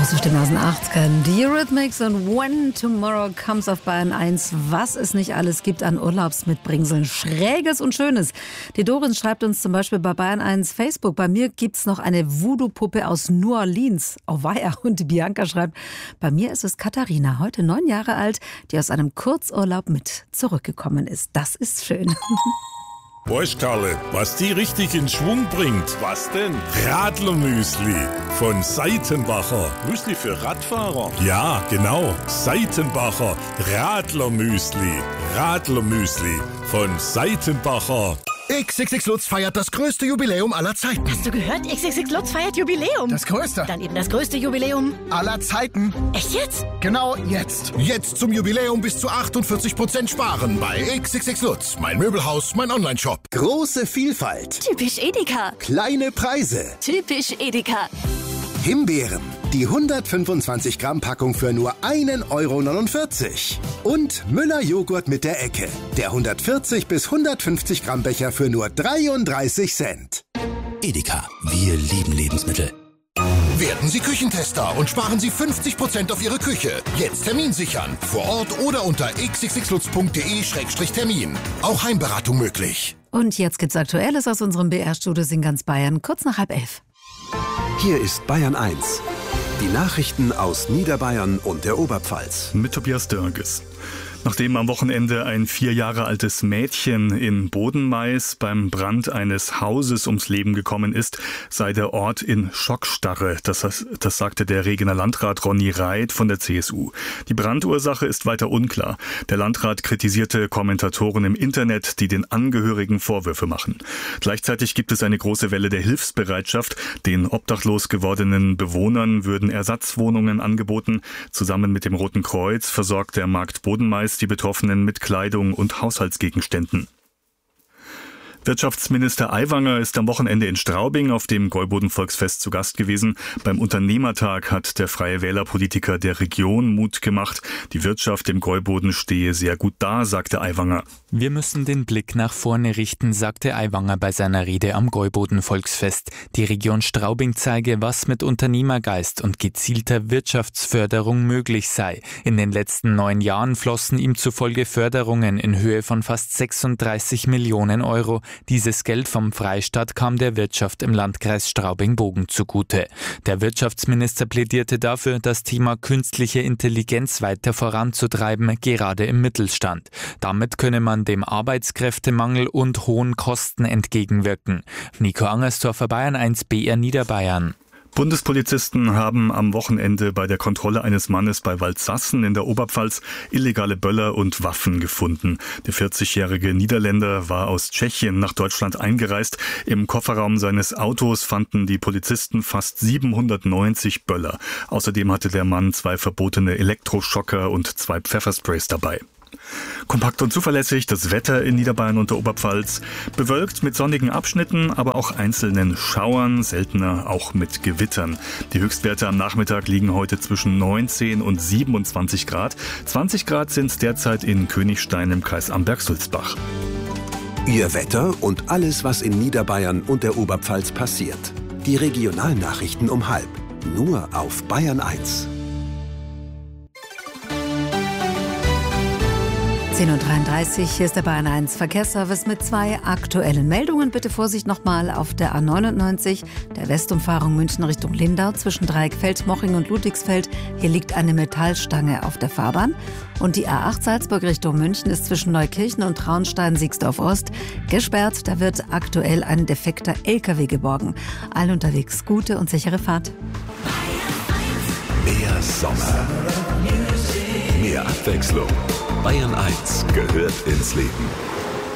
Große Stimme aus den 80ern. Die Eurythmics und When Tomorrow Comes auf Bayern 1. Was es nicht alles gibt an Urlaubsmitbringseln. Schräges und Schönes. Die Doris schreibt uns zum Beispiel bei Bayern 1 Facebook. Bei mir gibt's noch eine Voodoo-Puppe aus New Orleans. Auweia. Und die Bianca schreibt, bei mir ist es Katharina, heute 9 Jahre alt, die aus einem Kurzurlaub mit zurückgekommen ist. Das ist schön. Weißt Karle, was die richtig in Schwung bringt? Was denn? Radlermüsli von Seitenbacher. Müsli für Radfahrer? Ja, genau. Seitenbacher Radlermüsli. Radlermüsli von Seitenbacher. XXX Lutz feiert das größte Jubiläum aller Zeiten. Hast du gehört? XXX Lutz feiert Jubiläum. Das größte. Dann eben das größte Jubiläum aller Zeiten. Echt jetzt? Genau jetzt. Jetzt zum Jubiläum bis zu 48% sparen bei XXX Lutz. Mein Möbelhaus, mein Onlineshop. Große Vielfalt. Typisch Edeka. Kleine Preise. Typisch Edeka. Himbeeren. Die 125 Gramm Packung für nur 1,49 €. Und Müller Joghurt mit der Ecke. Der 140 bis 150 Gramm Becher für nur 33 Cent. Edeka. Wir lieben Lebensmittel. Werden Sie Küchentester und sparen Sie 50% auf Ihre Küche. Jetzt Termin sichern. Vor Ort oder unter xxxlutz.de/termin. Auch Heimberatung möglich. Und jetzt gibt's Aktuelles aus unserem BR-Studio in ganz Bayern, kurz nach 10:30. Hier ist Bayern 1. Die Nachrichten aus Niederbayern und der Oberpfalz. Mit Tobias Dörges. Nachdem am Wochenende ein 4 Jahre altes Mädchen in Bodenmais beim Brand eines Hauses ums Leben gekommen ist, sei der Ort in Schockstarre. Das sagte der Regener Landrat Ronny Reit von der CSU. Die Brandursache ist weiter unklar. Der Landrat kritisierte Kommentatoren im Internet, die den Angehörigen Vorwürfe machen. Gleichzeitig gibt es eine große Welle der Hilfsbereitschaft. Den obdachlos gewordenen Bewohnern würden Ersatzwohnungen angeboten. Zusammen mit dem Roten Kreuz versorgt der Markt Bodenmais die Betroffenen mit Kleidung und Haushaltsgegenständen. Wirtschaftsminister Aiwanger ist am Wochenende in Straubing auf dem Gäuboden-Volksfest zu Gast gewesen. Beim Unternehmertag hat der Freie Wähler-Politiker der Region Mut gemacht. Die Wirtschaft im Gäuboden stehe sehr gut da, sagte Aiwanger. Wir müssen den Blick nach vorne richten, sagte Aiwanger bei seiner Rede am Gäuboden-Volksfest. Die Region Straubing zeige, was mit Unternehmergeist und gezielter Wirtschaftsförderung möglich sei. In den letzten 9 Jahren flossen ihm zufolge Förderungen in Höhe von fast 36 Millionen Euro. Dieses Geld vom Freistaat kam der Wirtschaft im Landkreis Straubing-Bogen zugute. Der Wirtschaftsminister plädierte dafür, das Thema künstliche Intelligenz weiter voranzutreiben, gerade im Mittelstand. Damit könne man dem Arbeitskräftemangel und hohen Kosten entgegenwirken. Nico Angersdorfer, Bayern 1 BR Niederbayern. Bundespolizisten haben am Wochenende bei der Kontrolle eines Mannes bei Waldsassen in der Oberpfalz illegale Böller und Waffen gefunden. Der 40-jährige Niederländer war aus Tschechien nach Deutschland eingereist. Im Kofferraum seines Autos fanden die Polizisten fast 790 Böller. Außerdem hatte der Mann 2 verbotene Elektroschocker und 2 Pfeffersprays dabei. Kompakt und zuverlässig das Wetter in Niederbayern und der Oberpfalz. Bewölkt mit sonnigen Abschnitten, aber auch einzelnen Schauern, seltener auch mit Gewittern. Die Höchstwerte am Nachmittag liegen heute zwischen 19 und 27 Grad. 20 Grad sind es derzeit in Königstein im Kreis Amberg-Sulzbach. Ihr Wetter und alles, was in Niederbayern und der Oberpfalz passiert. Die Regionalnachrichten um 12:30. Nur auf Bayern 1. 10:33 Uhr, hier ist der Bayern 1 Verkehrsservice mit 2 aktuellen Meldungen. Bitte Vorsicht nochmal auf der A99, der Westumfahrung München Richtung Lindau zwischen Dreieck Feldmoching und Ludwigsfeld. Hier liegt eine Metallstange auf der Fahrbahn. Und die A8 Salzburg Richtung München ist zwischen Neukirchen und Traunstein-Siegsdorf Ost gesperrt. Da wird aktuell ein defekter LKW geborgen. Allen unterwegs gute und sichere Fahrt. Mehr Sommer. Mehr Abwechslung. Bayern 1 gehört ins Leben.